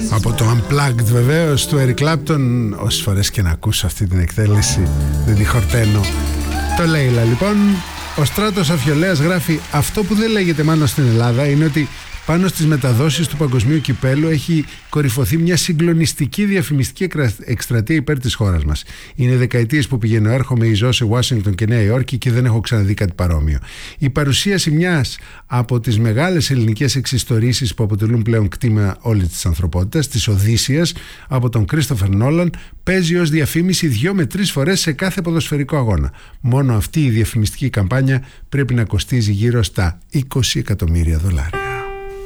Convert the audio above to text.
Από το Unplugged βεβαίως του Eric Clapton. Όσες φορές και να ακούσω αυτή την εκτέλεση δεν τη χορταίνω. Το Λέιλα λοιπόν. Ο Στράτος Αφιολέας γράφει: αυτό που δεν λέγεται μάλλον στην Ελλάδα είναι ότι πάνω στις μεταδόσεις του παγκοσμίου κυπέλου έχει κορυφωθεί μια συγκλονιστική διαφημιστική εκστρατεία υπέρ της χώρας μας. Είναι δεκαετίες που πηγαίνω, έρχομαι ή ζω σε Ουάσιγκτον και Νέα Υόρκη και δεν έχω ξαναδεί κάτι παρόμοιο. Η παρουσίαση μιας από τις μεγάλες ελληνικές εξιστορήσεις που αποτελούν πλέον κτήμα όλης της ανθρωπότητας, της Οδύσσειας, από τον Κρίστοφερ Νόλαν, παίζει ως διαφήμιση 2 με 3 φορές σε κάθε ποδοσφαιρικό αγώνα. Μόνο αυτή η διαφημιστική καμπάνια πρέπει να κοστίζει γύρω στα $20 εκατομμύρια.